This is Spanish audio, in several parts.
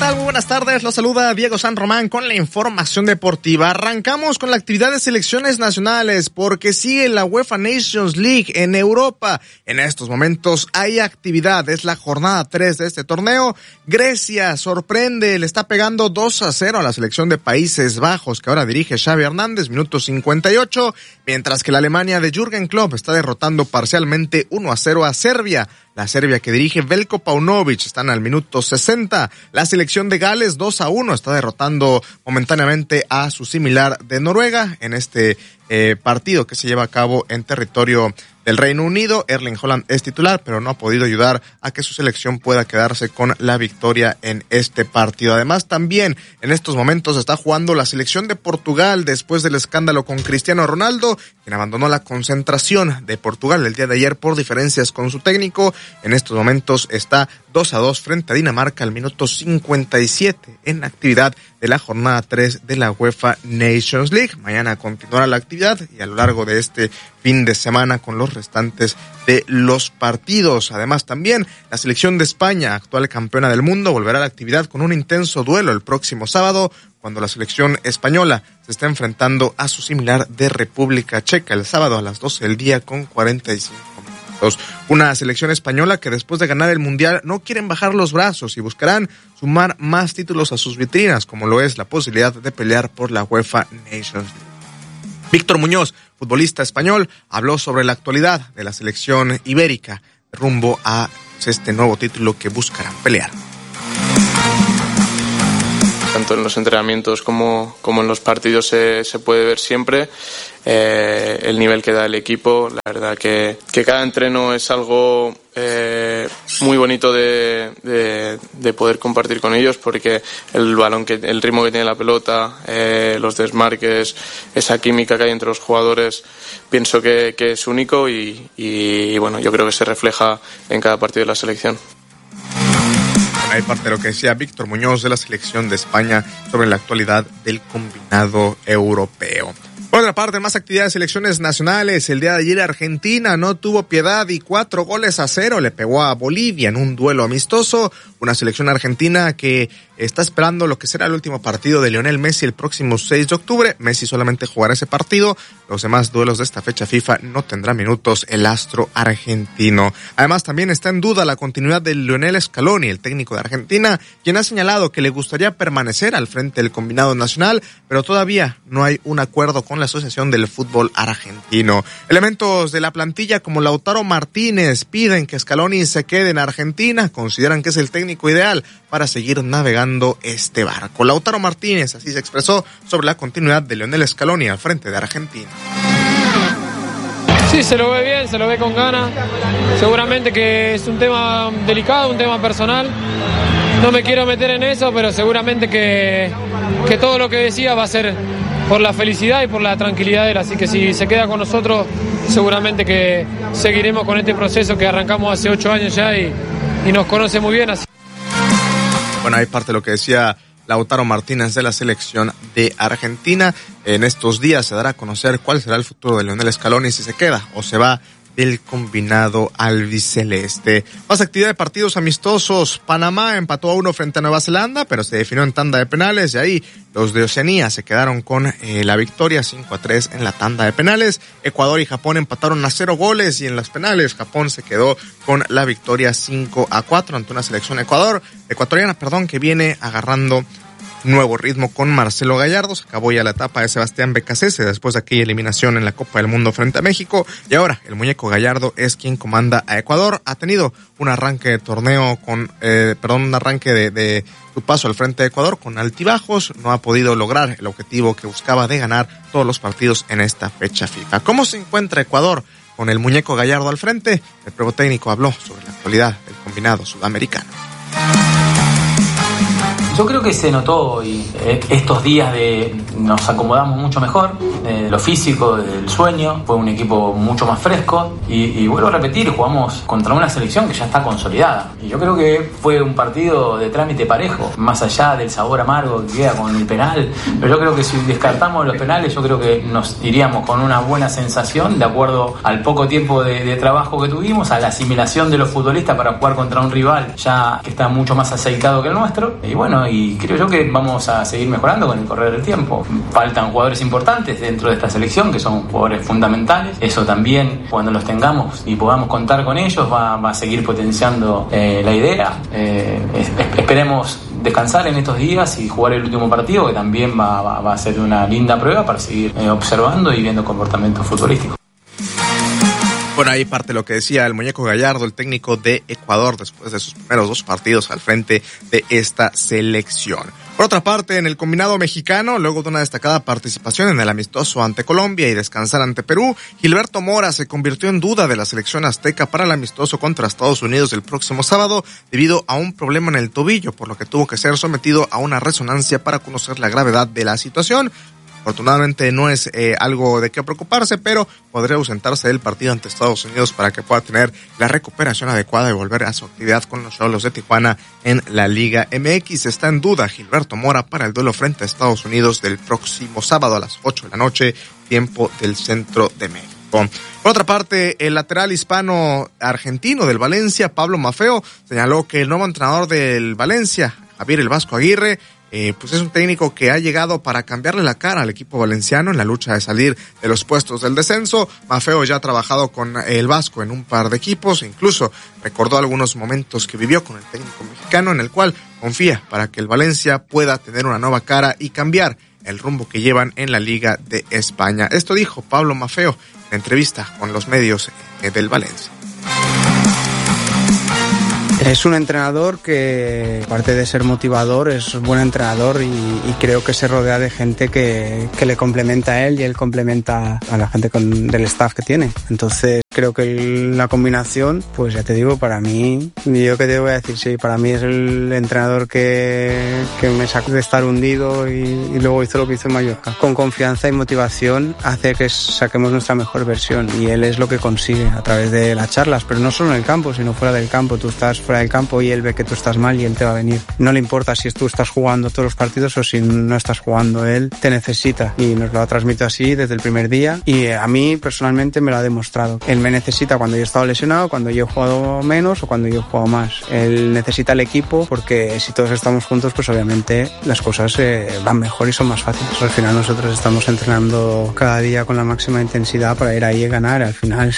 tal? Muy buenas tardes. Los saluda Diego San Román con la información deportiva. Arrancamos con la actividad de selecciones nacionales porque sigue la UEFA Nations League en Europa. En estos momentos hay actividad. Es la jornada 3 de este torneo. Grecia sorprende, le está pegando 2-0 a la selección de Países Bajos que ahora dirige Xavi Hernández, minuto 58, mientras que la Alemania de Jürgen Klopp está derrotando parcialmente 1-0 a Serbia. La Serbia que dirige Veljko Paunovic están al minuto 60. La selección de Gales 2-1 está derrotando momentáneamente a su similar de Noruega en este partido que se lleva a cabo en territorio del Reino Unido. Erling Haaland es titular, pero no ha podido ayudar a que su selección pueda quedarse con la victoria en este partido. Además, también en estos momentos está jugando la selección de Portugal después del escándalo con Cristiano Ronaldo, quien abandonó la concentración de Portugal el día de ayer por diferencias con su técnico. En estos momentos está 2-2 frente a Dinamarca al minuto 57 en actividad de la jornada 3 de la UEFA Nations League. Mañana continuará la actividad y a lo largo de este fin de semana con los restantes de los partidos. Además, también la selección de España, actual campeona del mundo, volverá a la actividad con un intenso duelo el próximo sábado, cuando la selección española se está enfrentando a su similar de República Checa el sábado a las 12 del día con 45 minutos. Una selección española que después de ganar el Mundial no quieren bajar los brazos y buscarán sumar más títulos a sus vitrinas, como lo es la posibilidad de pelear por la UEFA Nations League. Víctor Muñoz, futbolista español, habló sobre la actualidad de la selección ibérica rumbo a este nuevo título que buscarán pelear. Tanto en los entrenamientos como en los partidos se puede ver siempre el nivel que da el equipo. La verdad que cada entreno es algo muy bonito de poder compartir con ellos, porque el ritmo que tiene la pelota, los desmarques, esa química que hay entre los jugadores, pienso que es único y bueno, yo creo que se refleja en cada partido de la selección. Hay parte de lo que decía Víctor Muñoz de la selección de España sobre la actualidad del combinado europeo. Por otra parte, más actividades de selecciones nacionales. El día de ayer Argentina no tuvo piedad y 4-0 le pegó a Bolivia en un duelo amistoso. Una selección argentina que está esperando lo que será el último partido de Lionel Messi el próximo 6 de octubre. Messi solamente jugará ese partido. Los demás duelos de esta fecha FIFA no tendrá minutos el astro argentino. Además, también está en duda la continuidad de Lionel Scaloni, el técnico de Argentina, quien ha señalado que le gustaría permanecer al frente del combinado nacional, pero todavía no hay un acuerdo con la Asociación del Fútbol Argentino. Elementos de la plantilla como Lautaro Martínez piden que Scaloni se quede en Argentina, consideran que es el técnico ideal para seguir navegando este barco. Lautaro Martínez así se expresó sobre la continuidad de Lionel Scaloni al frente de Argentina. Sí, se lo ve bien, se lo ve con ganas. Seguramente que es un tema delicado, un tema personal. No me quiero meter en eso, pero seguramente que todo lo que decía va a ser por la felicidad y por la tranquilidad de él. Así que si se queda con nosotros, seguramente que seguiremos con este proceso que arrancamos hace 8 años ya y nos conoce muy bien. Así. Bueno, hay parte de lo que decía Lautaro Martínez de la selección de Argentina. En estos días se dará a conocer cuál será el futuro de Lionel Scaloni, si se queda o se va del combinado albiceleste. Más actividad de partidos amistosos. Panamá empató a 1 frente a Nueva Zelanda, pero se definió en tanda de penales y ahí los de Oceanía se quedaron con la victoria 5-3 en la tanda de penales. Ecuador y Japón empataron a 0 goles y en los penales Japón se quedó con la victoria 5-4 ante una selección ecuatoriana, que viene agarrando nuevo ritmo con Marcelo Gallardo. Se acabó ya la etapa de Sebastián Becasese después de aquella eliminación en la Copa del Mundo frente a México y ahora el muñeco Gallardo es quien comanda a Ecuador. Ha tenido un arranque de torneo un arranque de su paso al frente de Ecuador con altibajos. No ha podido lograr el objetivo que buscaba de ganar todos los partidos en esta fecha FIFA. ¿Cómo se encuentra Ecuador con el muñeco Gallardo al frente? El pruebo técnico habló sobre la actualidad del combinado sudamericano. Yo creo que se notó y estos días nos acomodamos mucho mejor, lo físico, del sueño, fue un equipo mucho más fresco y vuelvo a repetir, jugamos contra una selección que ya está consolidada y yo creo que fue un partido de trámite parejo, más allá del sabor amargo que queda con el penal, pero yo creo que si descartamos los penales, yo creo que nos iríamos con una buena sensación de acuerdo al poco tiempo de trabajo que tuvimos, a la asimilación de los futbolistas para jugar contra un rival ya que está mucho más aceitado que el nuestro y bueno, ¿no? Y creo yo que vamos a seguir mejorando con el correr del tiempo. Faltan jugadores importantes dentro de esta selección, que son jugadores fundamentales. Eso también, cuando los tengamos y podamos contar con ellos, va a seguir potenciando la idea. Esperemos descansar en estos días y jugar el último partido, que también va a ser una linda prueba para seguir observando y viendo comportamientos futbolísticos. Bueno, ahí parte lo que decía el Muñeco Gallardo, el técnico de Ecuador, después de sus primeros 2 partidos al frente de esta selección. Por otra parte, en el combinado mexicano, luego de una destacada participación en el amistoso ante Colombia y descansar ante Perú, Gilberto Mora se convirtió en duda de la selección azteca para el amistoso contra Estados Unidos el próximo sábado debido a un problema en el tobillo, por lo que tuvo que ser sometido a una resonancia para conocer la gravedad de la situación. Afortunadamente no es algo de qué preocuparse, pero podría ausentarse del partido ante Estados Unidos para que pueda tener la recuperación adecuada y volver a su actividad con los Xolos de Tijuana en la Liga MX. Está en duda Gilberto Mora para el duelo frente a Estados Unidos del próximo sábado a las 8 de la noche, tiempo del centro de México. Por otra parte, el lateral hispano-argentino del Valencia, Pablo Maffeo, señaló que el nuevo entrenador del Valencia, Javier El Vasco Aguirre, pues es un técnico que ha llegado para cambiarle la cara al equipo valenciano en la lucha de salir de los puestos del descenso. Maffeo ya ha trabajado con el Vasco en un par de equipos, incluso recordó algunos momentos que vivió con el técnico mexicano, en el cual confía para que el Valencia pueda tener una nueva cara y cambiar el rumbo que llevan en la Liga de España. Esto dijo Pablo Maffeo en entrevista con los medios del Valencia. Es un entrenador que, aparte de ser motivador, es un buen entrenador y creo que se rodea de gente que le complementa a él y él complementa a la gente del staff que tiene. Entonces creo que la combinación, pues ya te digo, para mí, yo que te voy a decir, sí, para mí es el entrenador que me sacó de estar hundido y luego hizo lo que hizo en Mallorca. Con confianza y motivación hace que saquemos nuestra mejor versión y él es lo que consigue a través de las charlas, pero no solo en el campo, sino fuera del campo. Tú estás fuera del campo y él ve que tú estás mal y él te va a venir. No le importa si tú estás jugando todos los partidos o si no estás jugando, él te necesita y nos lo ha transmitido así desde el primer día y a mí personalmente me lo ha demostrado. Él me necesita cuando yo he estado lesionado, cuando yo he jugado menos o cuando yo he jugado más. Él necesita el equipo porque si todos estamos juntos, pues obviamente las cosas van mejor y son más fáciles. Al final nosotros estamos entrenando cada día con la máxima intensidad para ir ahí y ganar. Al final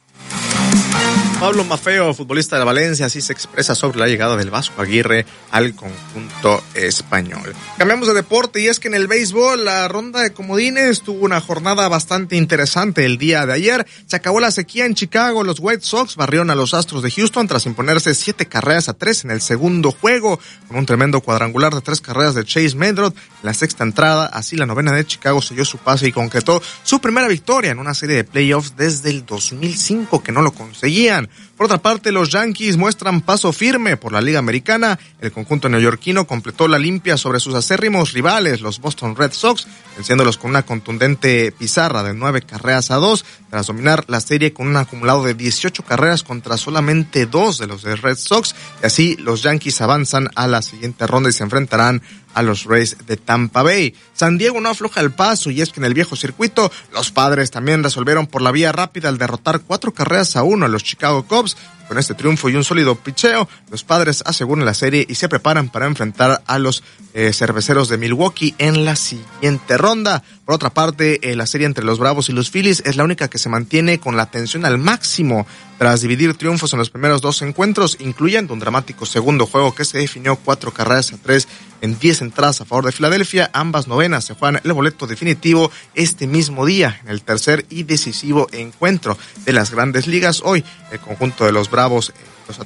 Pablo Maffeo, futbolista de Valencia, así se expresa sobre la llegada del Vasco Aguirre al conjunto español. Cambiamos de deporte y es que en el béisbol la ronda de comodines tuvo una jornada bastante interesante el día de ayer. Se acabó la sequía en Chicago, los White Sox barrieron a los Astros de Houston tras imponerse 7-3 en el segundo juego, con un tremendo cuadrangular de 3 carreras de Chase Medrod en la sexta entrada. Así la novena de Chicago selló su pase y concretó su primera victoria en una serie de playoffs desde el 2005 que no lo conseguían. Por otra parte, los Yankees muestran paso firme por la Liga Americana. El conjunto neoyorquino completó la limpia sobre sus acérrimos rivales, los Boston Red Sox, venciéndolos con una contundente pizarra de 9-2, tras dominar la serie con un acumulado de 18 carreras contra solamente 2 de los de Red Sox. Y así los Yankees avanzan a la siguiente ronda y se enfrentarán a los Rays de Tampa Bay. San Diego no afloja el paso y es que en el viejo circuito los Padres también resolvieron por la vía rápida al derrotar 4-1 a los Chicago Cubs. Con este triunfo y un sólido picheo, los Padres aseguran la serie y se preparan para enfrentar a los Cerveceros de Milwaukee en la siguiente ronda. Por otra parte, la serie entre los Bravos y los Phillies es la única que se mantiene con la tensión al máximo tras dividir triunfos en los primeros 2 encuentros, incluyendo un dramático segundo juego que se definió 4-3 en 10 entradas a favor de Filadelfia. Ambas novenas se juegan el boleto definitivo este mismo día en el tercer y decisivo encuentro de las Grandes Ligas. Hoy el conjunto de los Bravos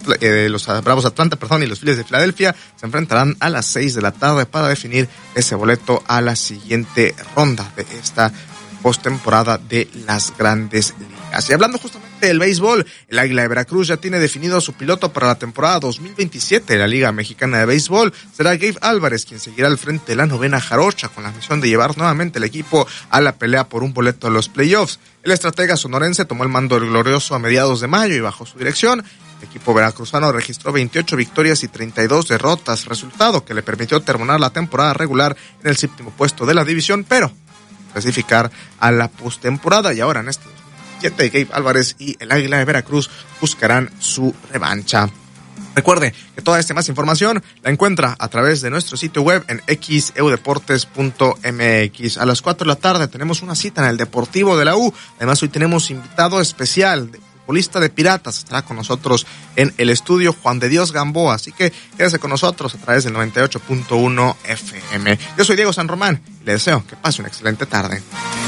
Atlanta y los Phillies de Filadelfia se enfrentarán a las 6 de la tarde para definir ese boleto a la siguiente ronda de esta postemporada de las Grandes Ligas. Y hablando justamente del béisbol, el Águila de Veracruz ya tiene definido a su piloto para la temporada 2027 de la Liga Mexicana de Béisbol. Será Gabe Álvarez quien seguirá al frente de la novena jarocha con la misión de llevar nuevamente el equipo a la pelea por un boleto a los playoffs. El estratega sonorense tomó el mando del glorioso a mediados de mayo y bajo su dirección el equipo veracruzano registró 28 victorias y 32 derrotas, resultado que le permitió terminar la temporada regular en el 7º puesto de la división, pero clasificar a la postemporada. Y ahora en este 2027 Gabe Álvarez y el Águila de Veracruz buscarán su revancha. Recuerde que toda esta más información la encuentra a través de nuestro sitio web en xeudeportes.mx. A las 4 de la tarde tenemos una cita en el Deportivo de la U. Además, hoy tenemos invitado especial, futbolista de Piratas. Estará con nosotros en el estudio Juan de Dios Gamboa. Así que quédese con nosotros a través del 98.1 FM. Yo soy Diego San Román y le deseo que pase una excelente tarde.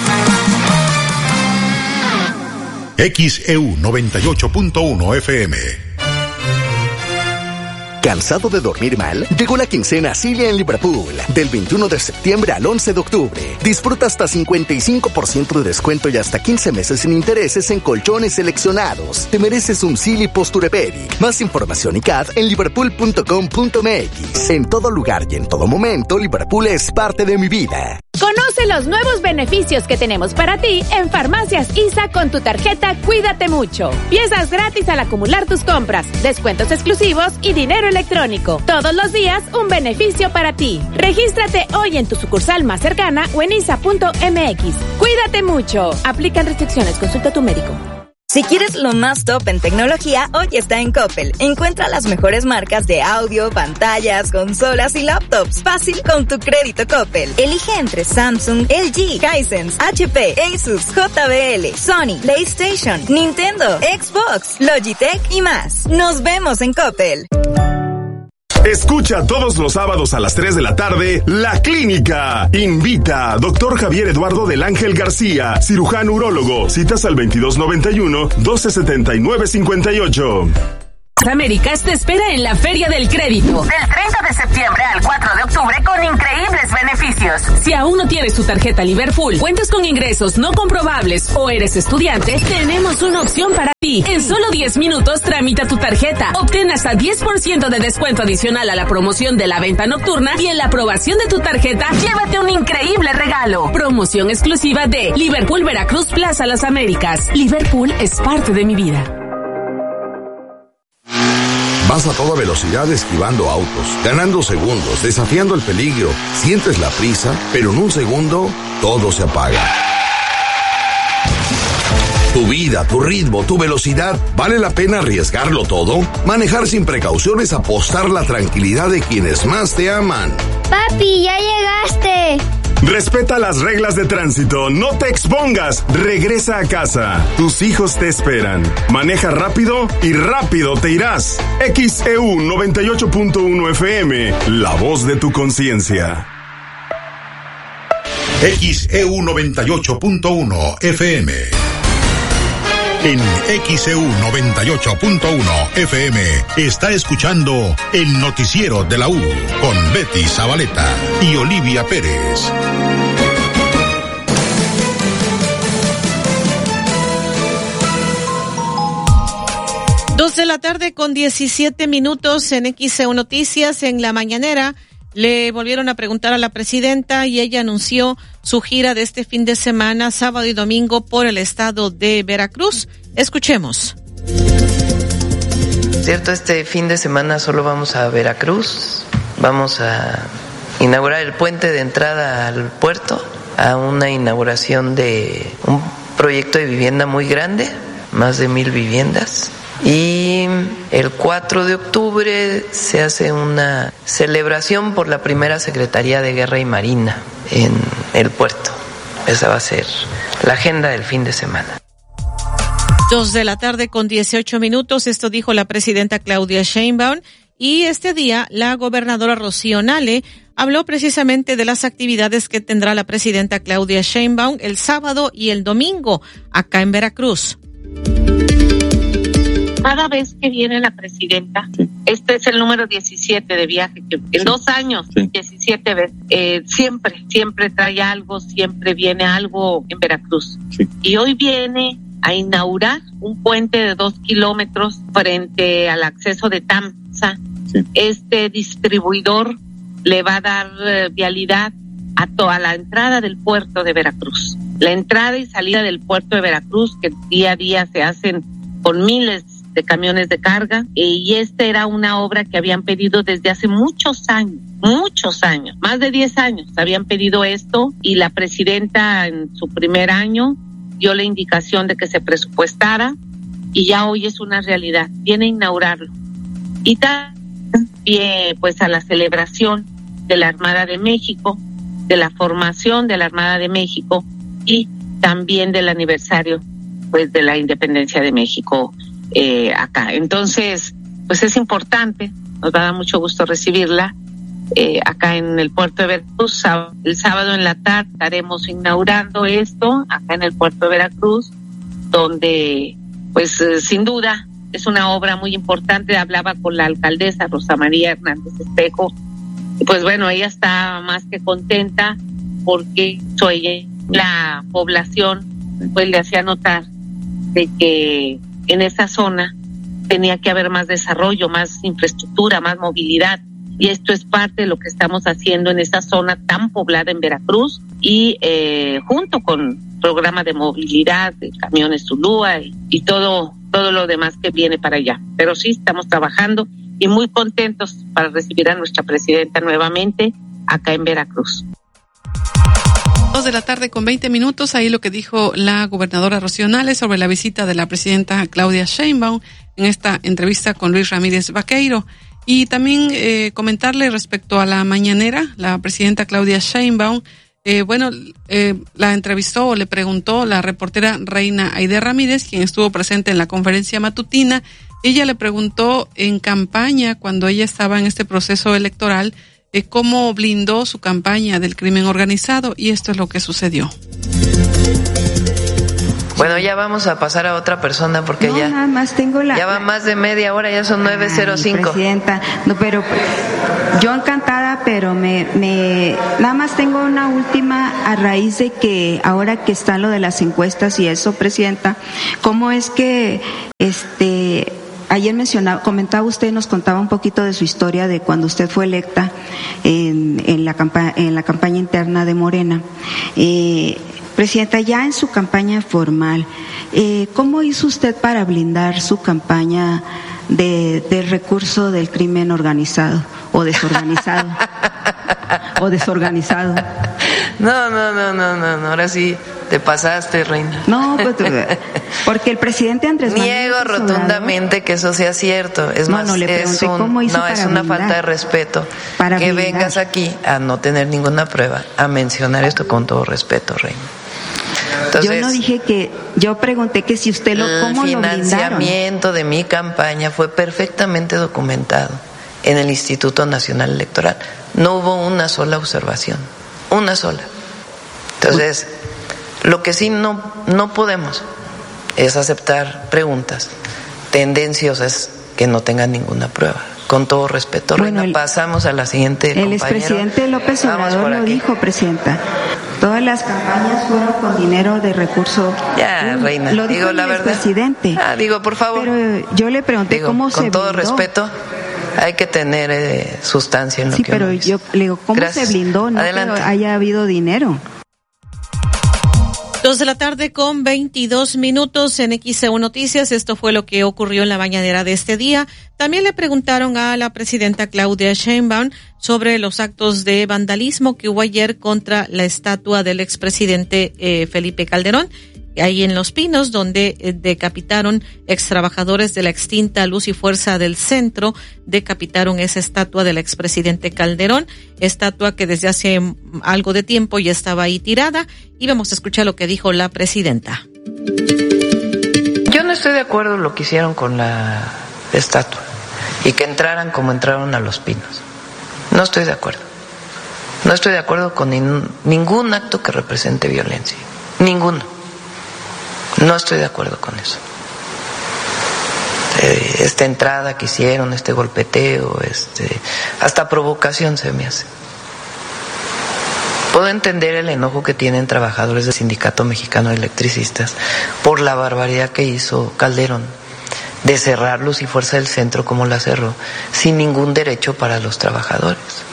XEU 98.1 FM. ¿Cansado de dormir mal? Llegó la quincena Cilia en Liverpool. Del 21 de septiembre al 11 de octubre. Disfruta hasta 55% de descuento y hasta 15 meses sin intereses en colchones seleccionados. Te mereces un Silly Posturepedic. Más información y CAD en liverpool.com.mx. En todo lugar y en todo momento, Liverpool es parte de mi vida. Conoce los nuevos beneficios que tenemos para ti en Farmacias ISA con tu tarjeta Cuídate Mucho. Piezas gratis al acumular tus compras, descuentos exclusivos y dinero electrónico. Todos los días un beneficio para ti. Regístrate hoy en tu sucursal más cercana o en isa.mx. Cuídate mucho. Aplican restricciones. Consulta a tu médico. Si quieres lo más top en tecnología, hoy está en Coppel. Encuentra las mejores marcas de audio, pantallas, consolas y laptops. Fácil con tu crédito Coppel. Elige entre Samsung, LG, Hisense, HP, Asus, JBL, Sony, PlayStation, Nintendo, Xbox, Logitech y más. Nos vemos en Coppel. Escucha todos los sábados a las 3 de la tarde La Clínica. Invita a Dr. Javier Eduardo del Ángel García, cirujano urólogo. Citas al 2291-1279-58. Américas te espera en la Feria del Crédito. Del 30 de septiembre al 4 de octubre con increíbles beneficios. Si aún no tienes tu tarjeta Liverpool, cuentas con ingresos no comprobables o eres estudiante, tenemos una opción para ti. En solo 10 minutos tramita tu tarjeta. Obtén hasta 10% de descuento adicional a la promoción de la venta nocturna y en la aprobación de tu tarjeta, llévate un increíble regalo. Promoción exclusiva de Liverpool Veracruz Plaza Las Américas. Liverpool es parte de mi vida. Vas a toda velocidad esquivando autos, ganando segundos, desafiando el peligro. Sientes la prisa, pero en un segundo, todo se apaga. Tu vida, tu ritmo, tu velocidad, ¿vale la pena arriesgarlo todo? Manejar sin precauciones, apostar la tranquilidad de quienes más te aman. Papi, ya llegaste. Respeta las reglas de tránsito, no te expongas, regresa a casa. Tus hijos te esperan. Maneja rápido y rápido te irás. XEU 98.1 FM, la voz de tu conciencia. XEU 98.1 FM. En XEU 98.1 FM está escuchando el noticiero de la U con Betty Zabaleta y Olivia Pérez. Dos de la tarde con 17 minutos en XEU Noticias. En la mañanera le volvieron a preguntar a la presidenta y ella anunció su gira de este fin de semana, sábado y domingo, por el estado de Veracruz. Escuchemos. Cierto, este fin de semana solo vamos a Veracruz. Vamos a inaugurar el puente de entrada al puerto, a una inauguración de un proyecto de vivienda muy grande, más de 1,000 viviendas. Y el 4 de octubre se hace una celebración por la primera Secretaría de Guerra y Marina en el puerto. Esa va a ser la agenda del fin de semana. 2 de la tarde con 18 minutos. Esto dijo la presidenta Claudia Sheinbaum. Y este día la gobernadora Rocío Nale habló precisamente de las actividades que tendrá la presidenta Claudia Sheinbaum el sábado y el domingo acá en Veracruz. Cada vez que viene la presidenta, este es el número 17 de viaje, que en 2 años, 17 veces, siempre trae algo, siempre viene algo en Veracruz. Y hoy viene a inaugurar un puente de 2 kilómetros frente al acceso de Tamsa. Este distribuidor le va a dar vialidad a toda la entrada del puerto de Veracruz. La entrada y salida del puerto de Veracruz, que día a día se hacen con miles de camiones de carga, y esta era una obra que habían pedido desde hace muchos años, más de 10 años habían pedido esto, y la presidenta en su primer año dio la indicación de que se presupuestara, y ya hoy es una realidad, viene a inaugurarlo. y también pues a la celebración de la Armada de México, de la formación de la Armada de México y también del aniversario pues de la independencia de México acá. Entonces, pues es importante, nos va a dar mucho gusto recibirla acá en el puerto de Veracruz. El sábado en la tarde estaremos inaugurando esto acá en el puerto de Veracruz, donde pues sin duda es una obra muy importante. Hablaba con la alcaldesa Rosa María Hernández Espejo, y pues bueno, ella está más que contenta porque la población pues le hacía notar de que en esa zona tenía que haber más desarrollo, más infraestructura, más movilidad, y esto es parte de lo que estamos haciendo en esa zona tan poblada en Veracruz, y junto con programa de movilidad, de camiones Zulúa y todo lo demás que viene para allá. Pero sí, estamos trabajando y muy contentos para recibir a nuestra presidenta nuevamente acá en Veracruz. 2:20 p.m, ahí lo que dijo la gobernadora Rocío Nale sobre la visita de la presidenta Claudia Sheinbaum en esta entrevista con Luis Ramírez Vaqueiro. Y también comentarle respecto a la mañanera, la presidenta Claudia Sheinbaum, la entrevistó o le preguntó la reportera Reina Aide Ramírez, quien estuvo presente en la conferencia matutina. Ella le preguntó en campaña, cuando ella estaba en este proceso electoral, cómo blindó su campaña del crimen organizado, y esto es lo que sucedió. Bueno, ya vamos a pasar a otra persona porque no, ya nada más tengo ya va más de media hora, ya son 9:05. Presidenta, no, pero yo encantada, pero nada más tengo una última a raíz de que ahora que está lo de las encuestas y eso, presidenta, ¿cómo es que ayer comentaba usted, nos contaba un poquito de su historia de cuando usted fue electa en la campaña interna de Morena? Presidenta, ya en su campaña formal, ¿cómo hizo usted para blindar su campaña del recurso del crimen organizado o desorganizado? No, ahora sí te pasaste, Reina. No, pues, porque el presidente Andrés Manuel Niego rotundamente que eso sea cierto. Es más, le pregunté cómo hizo para es una blindar, falta de respeto para que blindar. vengas aquí a no tener ninguna prueba, a mencionar esto con todo respeto, Reina. Entonces, yo no dije que, yo pregunté que si usted ¿cómo lo blindaron? El financiamiento de mi campaña fue perfectamente documentado en el Instituto Nacional Electoral. No hubo una sola observación, una sola. Entonces, lo que sí no podemos es aceptar preguntas tendenciosas que no tengan ninguna prueba. Con todo respeto, Reina, pasamos a la siguiente compañero. El expresidente López Obrador lo dijo, presidenta. Todas las campañas fueron con dinero de recurso. Ya, Reina, lo dijo la verdad. Presidente. Por favor. Pero yo le pregunté cómo se blindó. Con todo respeto, hay que tener sustancia en lo que uno dice. Sí, pero yo le digo, ¿cómo se blindó? No que haya habido dinero. 2:22 p.m. en XEU Noticias. Esto fue lo que ocurrió en la mañanera de este día. También le preguntaron a la presidenta Claudia Sheinbaum sobre los actos de vandalismo que hubo ayer contra la estatua del expresidente Felipe Calderón, ahí en Los Pinos, donde decapitaron extrabajadores de la extinta Luz y Fuerza del Centro, decapitaron esa estatua del expresidente Calderón, estatua que desde hace algo de tiempo ya estaba ahí tirada, y vamos a escuchar lo que dijo la presidenta. Yo no estoy de acuerdo en lo que hicieron con la estatua y que entraran como entraron a Los Pinos. No estoy de acuerdo. No estoy de acuerdo con ningún acto que represente violencia. Ninguno. No estoy de acuerdo con eso. Esta entrada que hicieron, este golpeteo, hasta provocación se me hace. Puedo entender el enojo que tienen trabajadores del Sindicato Mexicano de Electricistas por la barbaridad que hizo Calderón de cerrar Luz y Fuerza del Centro como la cerró, sin ningún derecho para los trabajadores.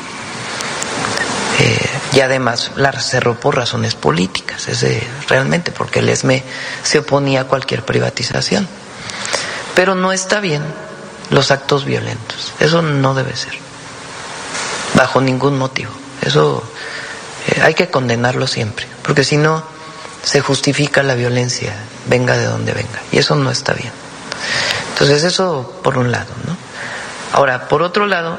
Y además la cerró por razones políticas, realmente, porque el ESME se oponía a cualquier privatización. Pero no está bien los actos violentos, eso no debe ser, bajo ningún motivo. Eso hay que condenarlo siempre, porque si no se justifica la violencia, venga de donde venga, y eso no está bien. Entonces eso por un lado, ¿no? Ahora, por otro lado,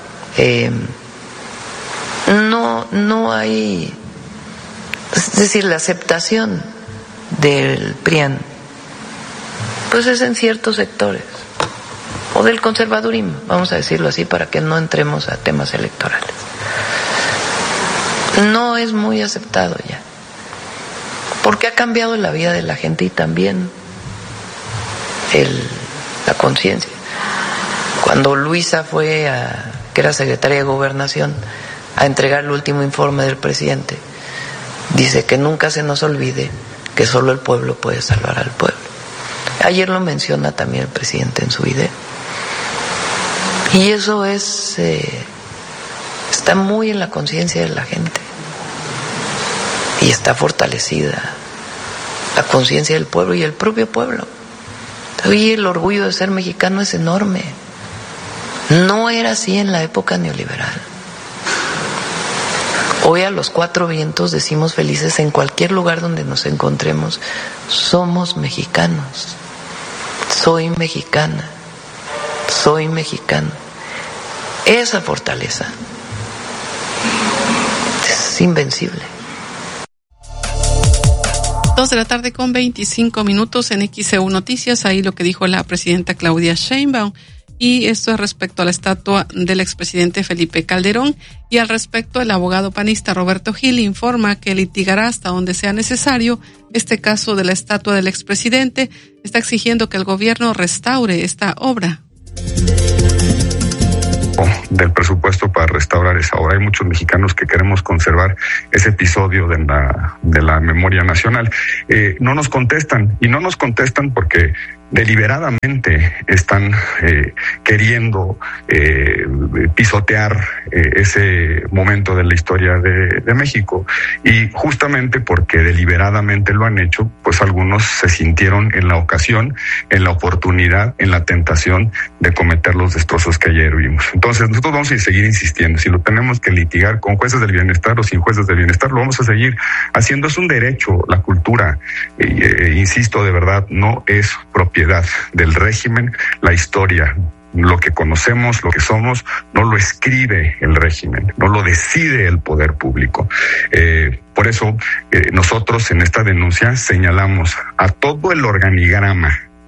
no hay, es decir, la aceptación del PRIAN, pues es en ciertos sectores, o del conservadurismo, vamos a decirlo así, para que no entremos a temas electorales. No es muy aceptado ya, porque ha cambiado la vida de la gente y también la conciencia. Cuando Luisa fue, que era secretaria de Gobernación, a entregar el último informe del presidente, dice que nunca se nos olvide que solo el pueblo puede salvar al pueblo. Ayer lo menciona también el presidente en su video. Y eso está muy en la conciencia de la gente. Y está fortalecida la conciencia del pueblo y el propio pueblo. Hoy el orgullo de ser mexicano es enorme. No era así en la época neoliberal. Hoy a los cuatro vientos decimos felices en cualquier lugar donde nos encontremos: somos mexicanos, soy mexicana, soy mexicano. Esa fortaleza es invencible. 2:25 p.m. en XEU Noticias. Ahí lo que dijo la presidenta Claudia Sheinbaum. Y esto es respecto a la estatua del expresidente Felipe Calderón. Y al respecto, el abogado panista Roberto Gil informa que litigará hasta donde sea necesario este caso de la estatua del expresidente. Está exigiendo que el gobierno restaure esta obra. Del presupuesto para restaurar esa obra. Hay muchos mexicanos que queremos conservar ese episodio de la memoria nacional. No nos contestan, y no nos contestan porque deliberadamente están queriendo pisotear ese momento de la historia de México, y justamente porque deliberadamente lo han hecho, pues algunos se sintieron en la ocasión, en la oportunidad, en la tentación de cometer los destrozos que ayer vimos. Entonces nosotros vamos a seguir insistiendo. Si lo tenemos que litigar con jueces del bienestar o sin jueces del bienestar, lo vamos a seguir haciendo. Es un derecho, la cultura, insisto, de verdad, no es propiedad del régimen. La historia, lo que conocemos, lo que somos, no lo escribe el régimen, no lo decide el poder público. Por eso nosotros en esta denuncia señalamos a todo el organigrama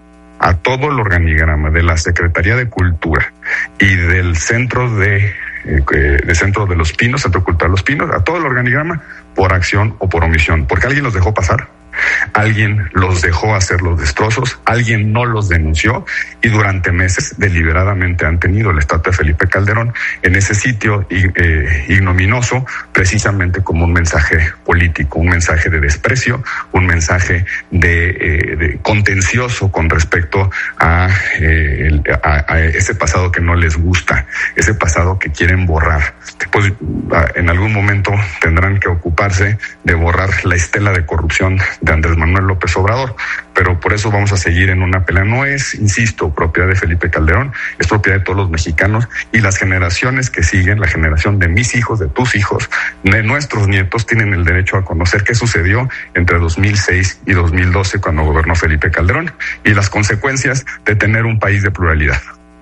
de la Secretaría de Cultura y del Centro de los Pinos, Centro Cultural Los Pinos, a todo el organigrama, por acción o por omisión, porque alguien los dejó pasar, alguien los dejó hacer los destrozos, alguien no los denunció, y durante meses deliberadamente han tenido la estatua de Felipe Calderón en ese sitio ignominioso, precisamente como un mensaje político, un mensaje de desprecio, un mensaje de contencioso con respecto a ese pasado que no les gusta, ese pasado que quieren borrar. Pues en algún momento tendrán que ocuparse de borrar la estela de corrupción de Andrés Manuel López Obrador, pero por eso vamos a seguir en una pelea. No es, insisto, propiedad de Felipe Calderón, es propiedad de todos los mexicanos, y las generaciones que siguen, la generación de mis hijos, de tus hijos, de nuestros nietos, tienen el derecho a conocer qué sucedió entre 2006 y 2012 cuando gobernó Felipe Calderón, y las consecuencias de tener un país de pluralidad.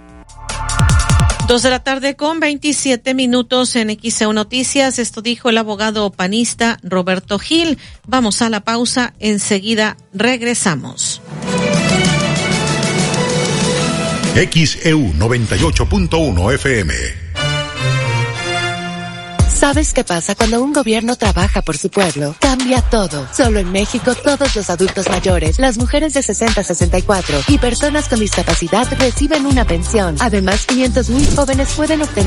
2:27 p.m. en XEU Noticias. Esto dijo el abogado panista Roberto Gil. Vamos a la pausa, enseguida regresamos. XEU 98.1 FM. ¿Sabes qué pasa cuando un gobierno trabaja por su pueblo? Cambia todo. Solo en México, todos los adultos mayores, las mujeres de 60 a 64 y personas con discapacidad reciben una pensión. Además, 500,000 jóvenes pueden obtener